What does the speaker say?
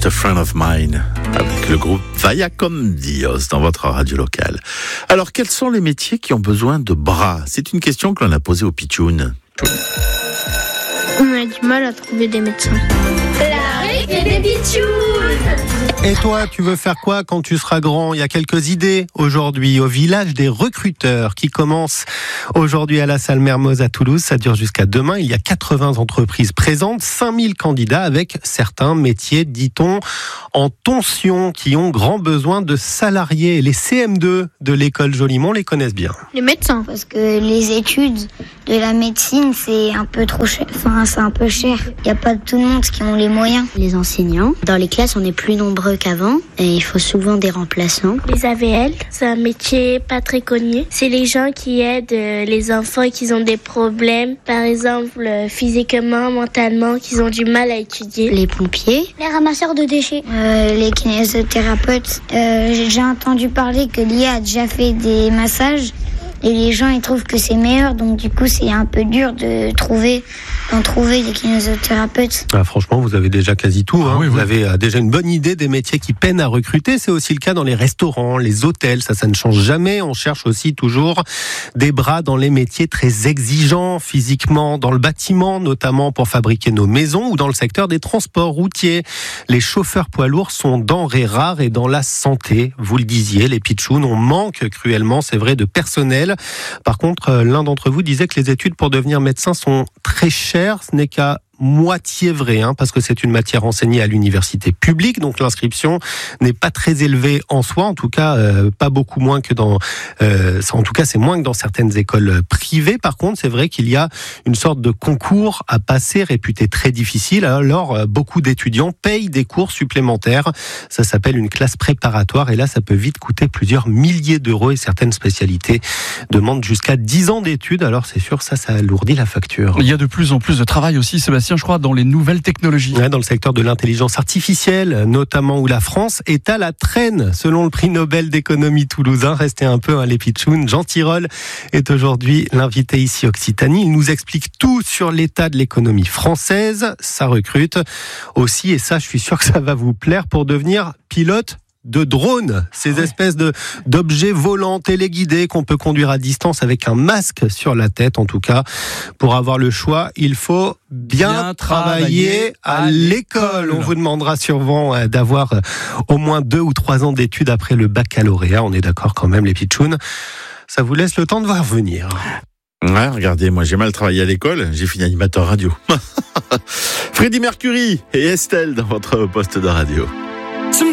Just a Friend of Mine, avec le groupe Vaya con Dios dans votre radio locale. Alors, quels sont les métiers qui ont besoin de bras? C'est une question que l'on a posée au Pitchoun. On a du mal à trouver des médecins. La récré des Pitchouns. Et toi, tu veux faire quoi quand tu seras grand? Il y a quelques idées aujourd'hui au village des recruteurs qui commence aujourd'hui à la salle Mermoz à Toulouse. Ça dure jusqu'à demain. Il y a 80 entreprises présentes, 5000 candidats avec certains métiers, dit-on, en tension, qui ont grand besoin de salariés. Les CM2 de l'école Jolimont les connaissent bien. Les médecins. Parce que les études de la médecine, c'est un peu trop cher. Enfin, c'est un peu cher. Il n'y a pas tout le monde qui ont les moyens. Les enseignants. Dans les classes, on est plus nombreux qu'avant et il faut souvent des remplaçants. Les AVL, c'est un métier pas très connu. C'est les gens qui aident les enfants qui ont des problèmes, par exemple physiquement, mentalement, qui ont du mal à étudier. Les pompiers. Les ramasseurs de déchets. Les kinésithérapeutes. J'ai déjà entendu parler que l'IA a déjà fait des massages. Et les gens, ils trouvent que c'est meilleur. Donc, du coup, c'est un peu dur d'en trouver des kinésithérapeutes. Ah, franchement, vous avez déjà quasi tout. Oui. Vous avez déjà une bonne idée des métiers qui peinent à recruter. C'est aussi le cas dans les restaurants, les hôtels. Ça ne change jamais. On cherche aussi toujours des bras dans les métiers très exigeants physiquement, dans le bâtiment, notamment pour fabriquer nos maisons, ou dans le secteur des transports routiers. Les chauffeurs poids lourds sont denrées rares et dans la santé. Vous le disiez, les pitchouns, on manque cruellement, c'est vrai, de personnel. Par contre, l'un d'entre vous disait que les études pour devenir médecin sont très chères. Ce n'est qu'à moitié vrai, parce que c'est une matière enseignée à l'université publique, donc l'inscription n'est pas très élevée en soi, en tout cas pas beaucoup moins que en tout cas c'est moins que dans certaines écoles privées. Par contre, c'est vrai qu'il y a une sorte de concours à passer réputé très difficile, alors beaucoup d'étudiants payent des cours supplémentaires. Ça s'appelle une classe préparatoire et là ça peut vite coûter plusieurs milliers d'euros et certaines spécialités demandent jusqu'à 10 ans d'études, alors c'est sûr ça alourdit la facture. Il y a de plus en plus de travail aussi, Sébastien, je crois, dans les nouvelles technologies. Ouais, dans le secteur de l'intelligence artificielle, notamment, où la France est à la traîne, selon le prix Nobel d'économie toulousain. Restez un peu, les pitchouns. Jean Tirole est aujourd'hui l'invité ici Occitanie. Il nous explique tout sur l'état de l'économie française. Ça recrute aussi, et ça, je suis sûr que ça va vous plaire, pour devenir pilote de drones, ces espèces d'objets volants téléguidés qu'on peut conduire à distance avec un masque sur la tête. En tout cas, pour avoir le choix, il faut bien travailler à l'école. On vous demandera sûrement d'avoir au moins 2 ou 3 ans d'études après le baccalauréat. On est d'accord quand même, les pitchouns. Ça vous laisse le temps de voir venir. Ouais, regardez, moi j'ai mal travaillé à l'école, j'ai fini animateur radio. Freddie Mercury et Estelle dans votre poste de radio.